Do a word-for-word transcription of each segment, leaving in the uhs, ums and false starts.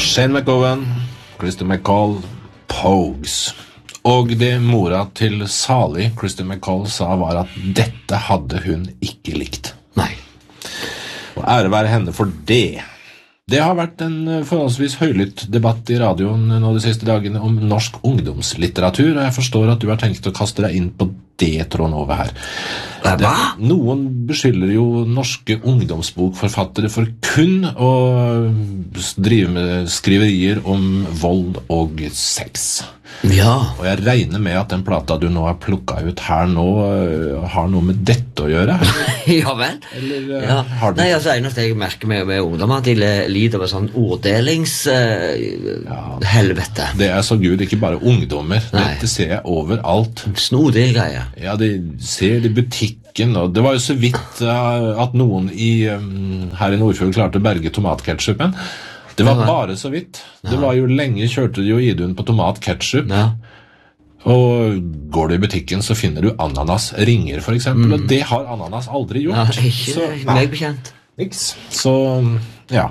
Shane McGowan, Christy McCall, Pogues. Og det mora til Sally, Christy McCall, sa var at dette hadde hun ikke likt. Nei. Og ære være henne for det. Det har vært en forholdsvis høylytt debatt i radioen nå de siste dagene om norsk ungdomslitteratur, og jeg forstår at du har tenkt å kaste deg inn på det tråden over her. Hva? Noen beskylder jo norske ungdomsbokforfattere for kun å drive med skriverier om vold og sex. Ja. Og jeg regner med at den plata du nå har plukket ut her nå har noe med dette å gjøre. Ja vel. Eller ja. har du... Nei, altså eneste jeg merker med, med ungdommer, de lider av sånn orddelings-helvete. Uh, ja. Det er så Gud, ikke bare ungdommer. Nei. Dette ser jeg overalt. Snodige greier. Ja, de ser det i butikken, og det var jo så vidt uh, at noen i, um, her i Nordfjord klarte å berge tomatketchupen. Det var bare så vidt. Det var jo lenge kjørte de jo Idun på tomatketchup. Ja. Og går du i butikken så finner du ananas ringer for eksempel, mm. og det har ananas aldri gjort. Ja, ikke så, meg bekjent. Niks. Så, ja.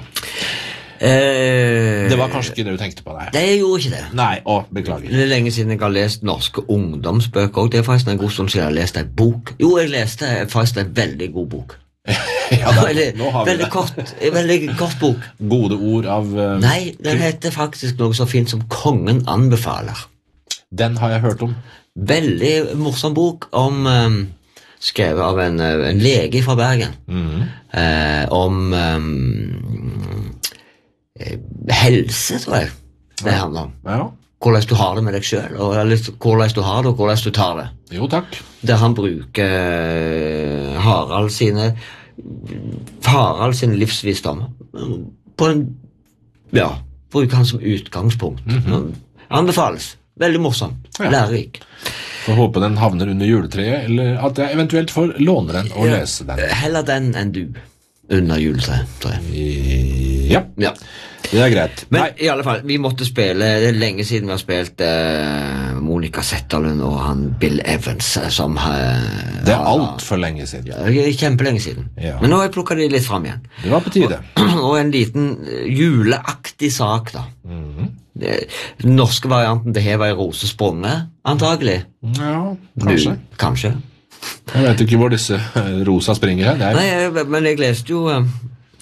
Eh, det var kanskje ikke det du tenkte på, nei. Det gjorde ikke det. Nei, å, beklager. Det er lenge siden jeg har lest norske ungdomsbøker, og det er faktisk en god stund siden jeg har lest en bok. Jo, jeg leste faktisk en veldig god bok. Ja, da, veldig, nå har vi veldig det. Kort, veldig kort bok. Gode ord av... Uh, Nei, den heter faktisk noe så fint som Kongen anbefaler. Den har jeg hørt om. Veldig morsom bok om... Um, skrevet av en, en lege fra Bergen. Mm. Uh, om um, helse, tror jeg. Det ja. handler om. Ja. Hvordan du har det med deg selv, og hvordan du har det, og hvordan du tar det. Jo, takk. Der han bruker uh, Harald sine Harald sin livsvisdom på en, ja, bruker han som utgangspunkt. Mm-hmm. Anbefales. Veldig morsom. Ja. Lærerik. Får håpe den havner under juletreet, eller at jeg eventuelt får låne den og ja, lese den. Heller den enn du under juletreet, tror jeg. Ja. Ja. Det er greit. Men Nei. I alle fall, vi måtte spille, det er lenge siden vi har spilt uh, Monica Zetterlund og han Bill Evans som uh, det er alt for lenge siden. Ja, kjempelenge siden. Ja. Men nå har jeg plukket de litt frem igjen. Det var på tide. Og, og en liten juleaktig sak da. Mm-hmm. Det, den norske varianten det hever i rosesprunget, antagelig. Ja, kanskje. Nu, kanskje. Jeg vet ikke hvor disse rosa springer her. Nei, jeg, men jeg leste jo... Uh,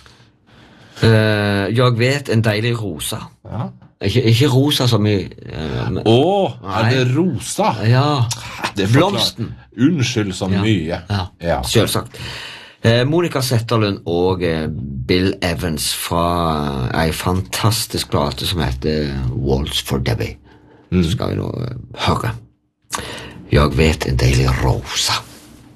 Uh, jeg vet en deilig rosa. Ja. Ikke, ikke rosa som i... Åh, uh, oh, er det rosa? Ja, det blomsten. Unnskyld så ja. mye. Ja, ja. Selvsagt. Uh, Monica Zetterlund og uh, Bill Evans fra uh, en fantastisk plate som heter Waltz for Debbie. Mm. Så skal vi nå uh, høre. Jeg vet en deilig rosa.